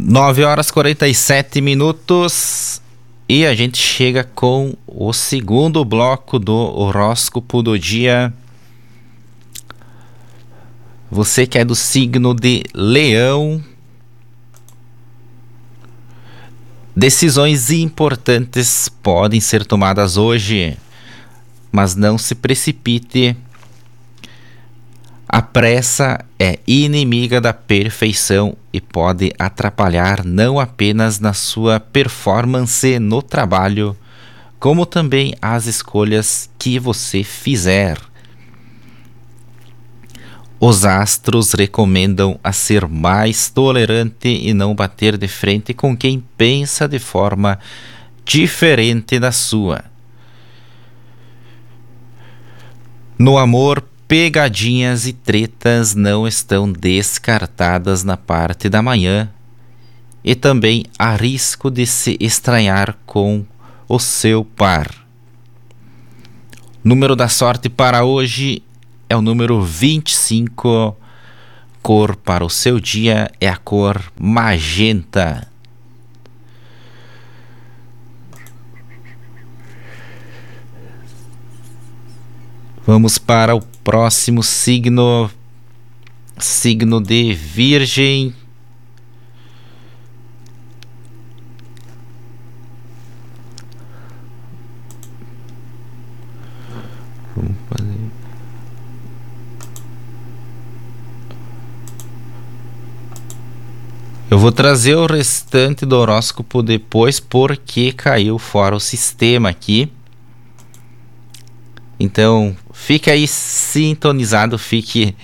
9h47 e a gente chega com o segundo bloco do horóscopo do dia. Você que é do signo de Leão, decisões importantes podem ser tomadas hoje, mas não se precipite. A pressa é inimiga da perfeição e pode atrapalhar não apenas na sua performance no trabalho, como também as escolhas que você fizer. Os astros recomendam a ser mais tolerante e não bater de frente com quem pensa de forma diferente da sua. No amor, pegadinhas e tretas não estão descartadas na parte da manhã e também há risco de se estranhar com o seu par. Número da sorte para hoje é o número 25. Cor para o seu dia é a cor magenta. Vamos para o próximo signo, signo de Virgem. Vamos fazer. Eu vou trazer o restante do horóscopo depois, porque caiu fora o sistema aqui. Então, fique aí sintonizado, fique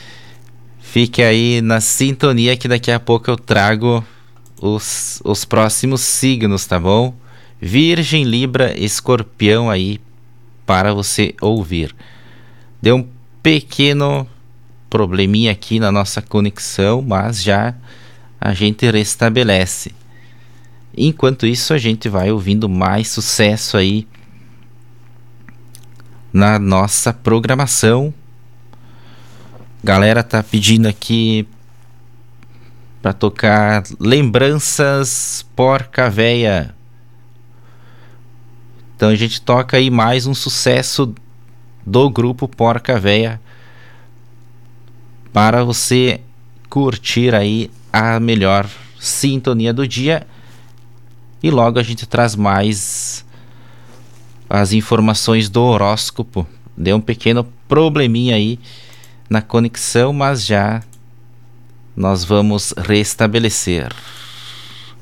aí na sintonia que daqui a pouco eu trago os próximos signos, tá bom? Virgem, Libra, Escorpião aí para você ouvir. Deu um pequeno probleminha aqui na nossa conexão, mas já a gente restabelece. Enquanto isso, a gente vai ouvindo mais sucesso aí na nossa programação. Galera tá pedindo aqui para tocar Lembranças Porca Véia. Então a gente toca aí mais um sucesso do grupo Porca Véia para você curtir aí a melhor sintonia do dia. E logo a gente traz mais as informações do horóscopo. Deu um pequeno probleminha aí na conexão, mas já nós vamos restabelecer.